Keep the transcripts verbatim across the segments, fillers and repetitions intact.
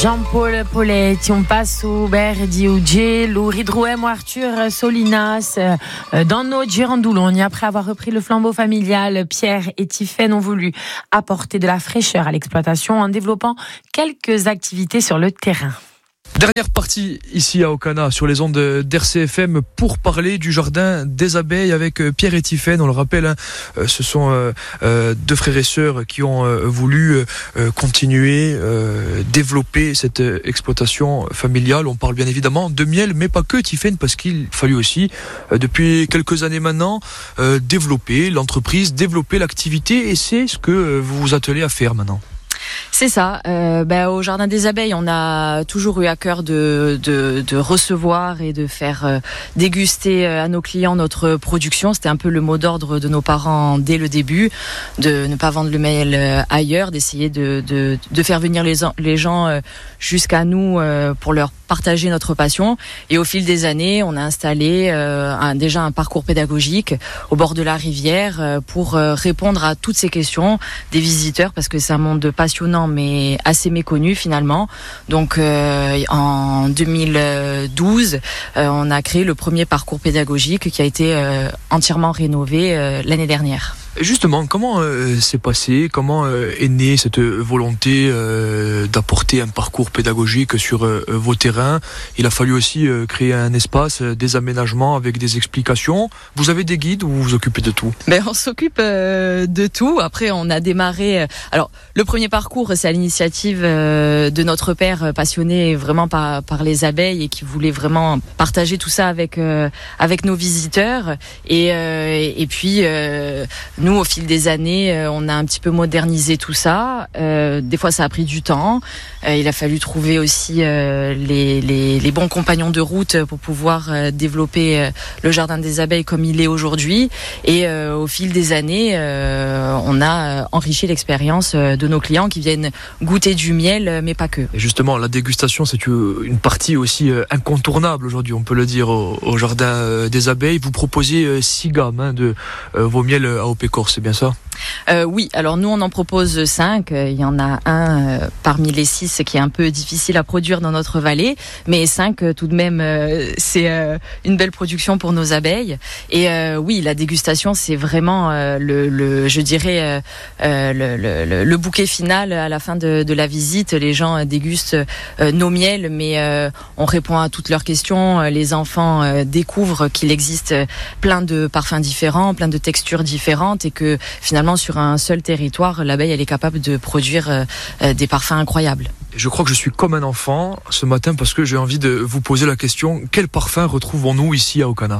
Jean-Paul Poletti, on passe au Berdi Oudje, l'Ouridrouem ou Arthur Solinas, dans nos Girandoulogne. Après avoir repris le flambeau familial, Pierre et Tiffaine ont voulu apporter de la fraîcheur à l'exploitation en développant quelques activités sur le terrain. Dernière partie ici à Ocana sur les ondes d'R C F M pour parler du jardin des abeilles avec Pierre et Tiffaine. On le rappelle, hein, ce sont euh, deux frères et sœurs qui ont euh, voulu euh, continuer, euh, développer cette exploitation familiale. On parle bien évidemment de miel, mais pas que, Tiffaine, parce qu'il fallut aussi, euh, depuis quelques années maintenant, euh, développer l'entreprise, développer l'activité, et c'est ce que vous vous attelez à faire maintenant. C'est ça. Euh, ben, au Jardin des Abeilles, on a toujours eu à cœur de, de, de recevoir et de faire euh, déguster à nos clients notre production. C'était un peu le mot d'ordre de nos parents dès le début, de ne pas vendre le miel ailleurs, d'essayer de, de, de faire venir les, les gens euh, jusqu'à nous euh, pour leur partager notre passion. Et au fil des années, on a installé euh, un, déjà un parcours pédagogique au bord de la rivière euh, pour euh, répondre à toutes ces questions des visiteurs, parce que c'est un monde passionnant mais assez méconnu finalement. Donc euh, en deux mille douze, euh, on a créé le premier parcours pédagogique qui a été euh, entièrement rénové euh, l'année dernière. Justement, comment euh, s'est passé, comment euh, est née cette volonté euh, d'apporter un parcours pédagogique sur euh, vos terrains? Il a fallu aussi euh, créer un espace, euh, des aménagements avec des explications. Vous avez des guides ou vous vous occupez de tout? Ben, on s'occupe euh, de tout. Après, on a démarré... Euh, alors, le premier parcours, c'est à l'initiative euh, de notre père euh, passionné vraiment par, par les abeilles et qui voulait vraiment partager tout ça avec, euh, avec nos visiteurs. Et, euh, et puis... Euh, Nous, au fil des années, euh, on a un petit peu modernisé tout ça. Euh, des fois, ça a pris du temps. Euh, il a fallu trouver aussi euh, les, les, les bons compagnons de route pour pouvoir euh, développer euh, le Jardin des Abeilles comme il est aujourd'hui. Et euh, au fil des années, euh, on a enrichi l'expérience de nos clients qui viennent goûter du miel, mais pas que. Et justement, la dégustation, c'est une partie aussi incontournable aujourd'hui, on peut le dire, au, au Jardin des Abeilles. Vous proposez six gammes hein, de euh, vos miels A O P Corse, c'est bien ça? Euh, oui, alors nous on en propose cinq. Il y en a un euh, parmi les six qui est un peu difficile à produire dans notre vallée, mais cinq euh, tout de même euh, c'est euh, une belle production pour nos abeilles. Et euh, oui, la dégustation c'est vraiment euh, le, le, je dirais euh, euh, le, le, le bouquet final à la fin de, de la visite. Les gens dégustent euh, nos miels, mais euh, on répond à toutes leurs questions. Les enfants euh, découvrent qu'il existe plein de parfums différents, plein de textures différentes, et que finalement sur un seul territoire, l'abeille elle est capable de produire euh, des parfums incroyables. Je crois que je suis comme un enfant ce matin parce que j'ai envie de vous poser la question, quel parfum retrouvons-nous ici à Ocana?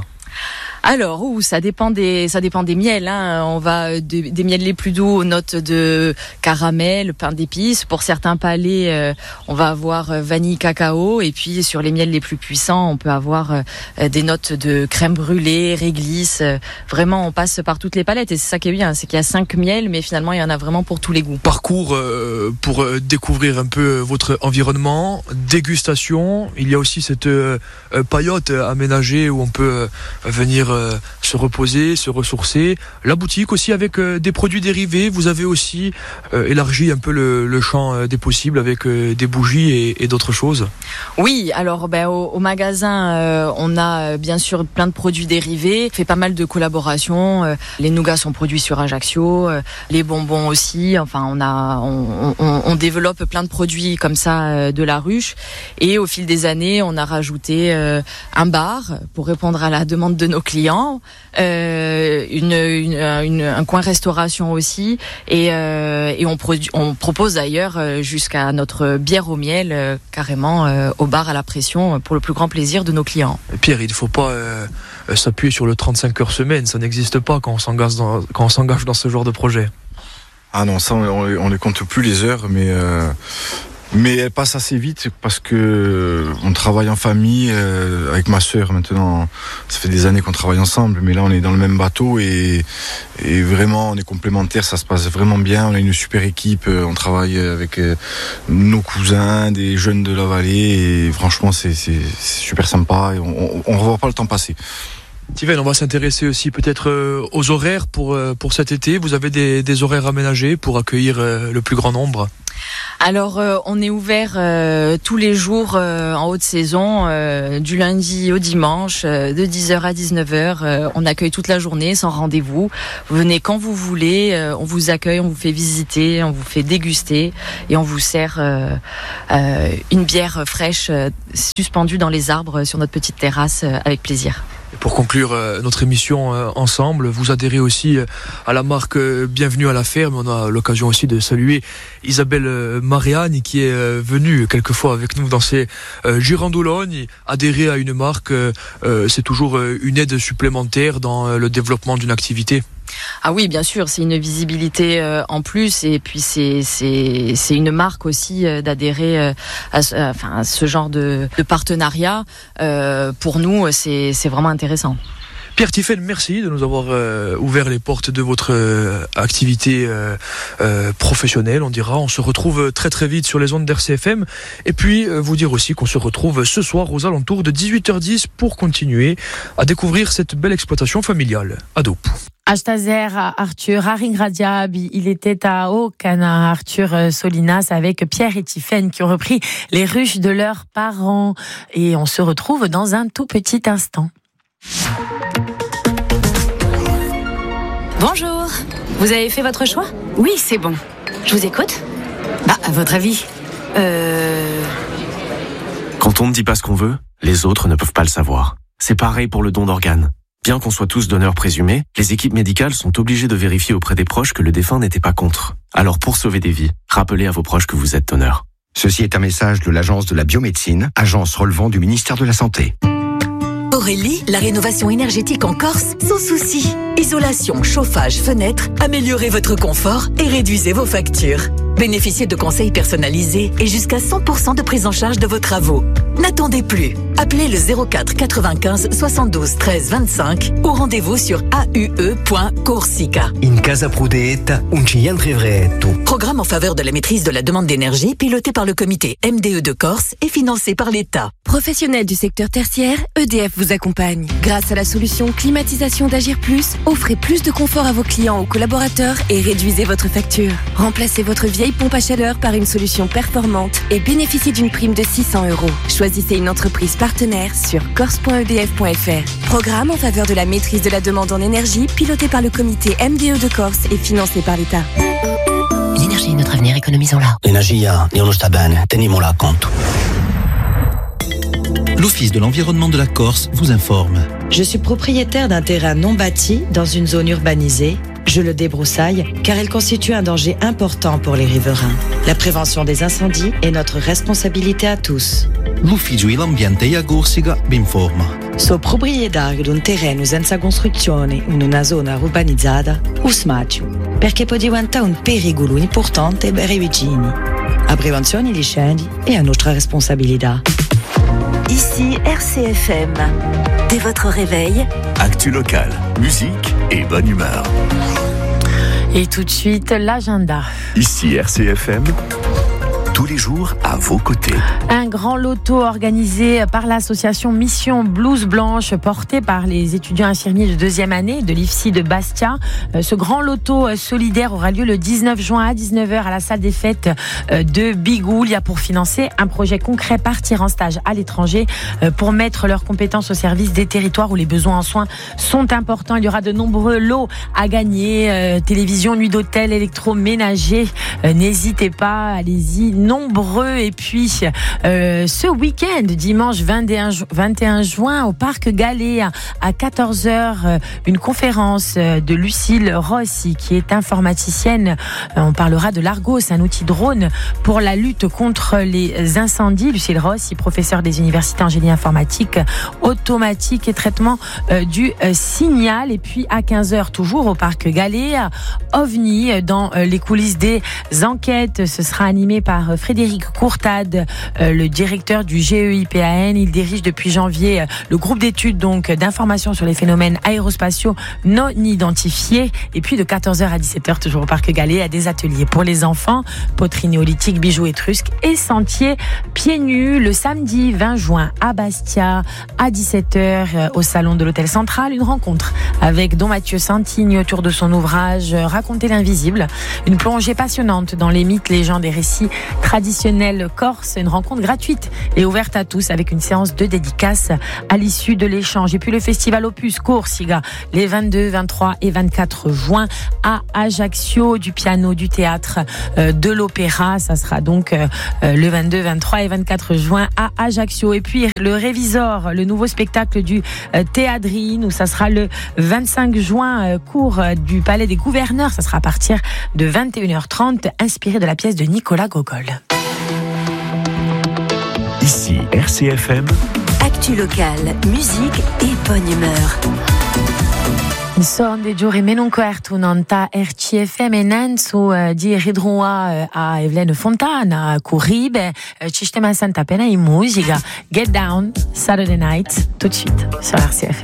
Alors, ouh, ça dépend des, ça dépend des miels. Hein. On va de, des miels les plus doux aux notes de caramel, pain d'épices. Pour certains palais, euh, on va avoir vanille, cacao. Et puis sur les miels les plus puissants, on peut avoir euh, des notes de crème brûlée, réglisse. Euh, vraiment, on passe par toutes les palettes. Et c'est ça qui est bien, c'est qu'il y a cinq miels, mais finalement, il y en a vraiment pour tous les goûts. Parcours euh, pour euh, découvrir un peu votre environnement, dégustation. Il y a aussi cette euh, paillote aménagée où on peut euh, venir Euh, se reposer, se ressourcer. La boutique aussi avec euh, des produits dérivés. Vous avez aussi euh, élargi un peu le, le champ euh, des possibles avec euh, des bougies et, et d'autres choses. Oui, alors ben, au, au magasin, euh, on a bien sûr plein de produits dérivés. On fait pas mal de collaborations. Euh, les nougats sont produits sur Ajaccio, euh, les bonbons aussi. Enfin, on a, on, on, on développe plein de produits comme ça euh, de la ruche. Et au fil des années, on a rajouté euh, un bar pour répondre à la demande de nos clients. Euh, une, une, une, un coin restauration aussi, et, euh, et on, produit, on propose d'ailleurs jusqu'à notre bière au miel euh, carrément euh, au bar à la pression pour le plus grand plaisir de nos clients. Pierre, il ne faut pas euh, s'appuyer sur le trente-cinq heures semaine, ça n'existe pas quand on s'engage dans, quand on s'engage dans ce genre de projet. Ah non, ça on, on les compte plus les heures, mais euh, mais elles passent assez vite parce que on travaille en famille euh, avec ma sœur maintenant. Ça fait des années qu'on travaille ensemble, mais là on est dans le même bateau et et vraiment on est complémentaires. Ça se passe vraiment bien. On a une super équipe. On travaille avec euh, nos cousins, des jeunes de la vallée et franchement c'est c'est, c'est super sympa et on, on, on revoit pas le temps passer. Tiffaine, on va s'intéresser aussi peut-être euh, aux horaires pour, euh, pour cet été. Vous avez des, des horaires aménagés pour accueillir euh, le plus grand nombre? Alors, euh, on est ouvert euh, tous les jours euh, en haute saison, euh, du lundi au dimanche, euh, de dix heures à dix-neuf heures. Euh, on accueille toute la journée, sans rendez-vous. Vous venez quand vous voulez, euh, on vous accueille, on vous fait visiter, on vous fait déguster et on vous sert euh, euh, une bière fraîche euh, suspendue dans les arbres sur notre petite terrasse euh, avec plaisir. Pour conclure euh, notre émission euh, ensemble, vous adhérez aussi euh, à la marque euh, Bienvenue à la ferme. On a l'occasion aussi de saluer Isabelle euh, Mariani qui est euh, venue quelquefois avec nous dans ces euh, Girandoulogne. Adhérer à une marque, euh, euh, c'est toujours euh, une aide supplémentaire dans euh, le développement d'une activité. Ah oui, bien sûr, c'est une visibilité euh, en plus et puis c'est c'est c'est une marque aussi euh, d'adhérer euh, à, ce, euh, enfin, à ce genre de, de partenariat. Euh, pour nous, c'est c'est vraiment intéressant. Pierre Tiphaine, merci de nous avoir euh, ouvert les portes de votre euh, activité euh, euh, professionnelle, on dira. On se retrouve très très vite sur les ondes d'R C F M. Et puis, euh, vous dire aussi qu'on se retrouve ce soir aux alentours de dix-huit heures dix pour continuer à découvrir cette belle exploitation familiale à Dopes. Ashtazer, Arthur, Haringradiab, il était à Ocana, Arthur Solinas avec Pierre et Tiphaine qui ont repris les ruches de leurs parents. Et on se retrouve dans un tout petit instant. Bonjour, vous avez fait votre choix ? Oui, c'est bon. Je vous écoute ? Bah, à votre avis ? Euh... Quand on ne dit pas ce qu'on veut, les autres ne peuvent pas le savoir. C'est pareil pour le don d'organes. Bien qu'on soit tous donneurs présumés, les équipes médicales sont obligées de vérifier auprès des proches que le défunt n'était pas contre. Alors pour sauver des vies, rappelez à vos proches que vous êtes donneur. Ceci est un message de l'Agence de la biomédecine, agence relevant du ministère de la Santé. Aurélie, la rénovation énergétique en Corse, sans souci. Isolation, chauffage, fenêtre, améliorez votre confort et réduisez vos factures. Bénéficiez de conseils personnalisés et jusqu'à cent pour cent de prise en charge de vos travaux. N'attendez plus. Appelez le zéro quatre quatre-vingt-quinze soixante-douze treize vingt-cinq ou rendez-vous sur a u e point corsica. In casa prudetta, un ciantrevretto. Programme en faveur de la maîtrise de la demande d'énergie piloté par le comité M D E de Corse et financé par l'État. Professionnels du secteur tertiaire, E D F vous accompagne. Grâce à la solution climatisation d'Agir Plus, offrez plus de confort à vos clients ou collaborateurs et réduisez votre facture. Remplacez votre vieille pompe à chaleur par une solution performante et bénéficiez d'une prime de six cents euros. Choisissez une entreprise partenaire sur corse point e d f point f r. Programme en faveur de la maîtrise de la demande en énergie piloté par le comité M D E de Corse et financé par l'État. L'énergie est notre avenir, économisons-la. L'energia non sta bene, tenimola a conto. L'Office de l'environnement de la Corse vous informe. Je suis propriétaire d'un terrain non bâti dans une zone urbanisée. Je le débroussaille car il constitue un danger important pour les riverains. La prévention des incendies est notre responsabilité à tous. L'Ufficio dell'Ambiente e Corsica vi informa. So proprietario di un terreno senza costruzione in una zona urbanizzata, usmaccio, perché può diventare un pericolo importante per i vicini. La prevenzione degli incendi è a nostra responsabilità. Ici R C F M. Dès votre réveil, actu local, musique et bonne humeur. Et tout de suite, l'agenda. Ici R C F M. Tous les jours à vos côtés. Un grand loto organisé par l'association Mission Blouse Blanche, porté par les étudiants infirmiers de deuxième année de l'I F S I de Bastia. Ce grand loto solidaire aura lieu le dix-neuf juin à dix-neuf heures à la salle des fêtes de Bigoul. Il y a pour financer un projet concret, partir en stage à l'étranger pour mettre leurs compétences au service des territoires où les besoins en soins sont importants. Il y aura de nombreux lots à gagner, télévision, nuit d'hôtel, électroménager. N'hésitez pas, allez-y. Nombreux. Et puis euh, ce week-end, dimanche vingt et un juin, au parc Gallet à quatorze heures, une conférence de Lucille Rossi qui est informaticienne. On parlera de l'Argos, un outil drone pour la lutte contre les incendies. Lucille Rossi, professeure des universités en génie informatique, automatique et traitement euh, du euh, signal. Et puis à quinze heures, toujours au parc Gallet, OVNI dans euh, les coulisses des enquêtes. Ce sera animé par par Frédéric Courtade, euh, le directeur du G E I P A N. Il dirige depuis janvier euh, le groupe d'études donc d'information sur les phénomènes aérospatiaux non identifiés. Et puis de quatorze heures à dix-sept heures, toujours au Parc Gallet, à des ateliers pour les enfants, poterie néolithique, bijoux étrusques et sentiers pieds nus. Le samedi vingt juin à Bastia, à dix-sept heures, euh, au salon de l'Hôtel Central, une rencontre avec Don Mathieu Santigne autour de son ouvrage euh, Raconter l'invisible. Une plongée passionnante dans les mythes, légendes et récits traditionnels corses. Une rencontre gratuite et ouverte à tous avec une séance de dédicace à l'issue de l'échange. Et puis le festival Opus Corsica les vingt-deux, vingt-trois et vingt-quatre juin à Ajaccio, du piano, du théâtre, euh, de l'opéra. Ça sera donc euh, le vingt-deux, vingt-trois et vingt-quatre juin à Ajaccio. Et puis le Révisor, le nouveau spectacle du euh, Théâdrine, où ça sera le vingt-cinq juin, euh, cours euh, du Palais des Gouverneurs. Ça sera à partir de vingt et une heures trente, inspiré de la pièce de Nicolas Gogol. Ici R C F M. Actu locale, musique et bonne humeur. Son de giuri meno un quarto nanta R C F M e Nanzu di ridrua a Evelene Fontana, Curibe, ci stiamo sentendo appena in musica. Get Down, Saturday Night, tout de suite sur R C F M.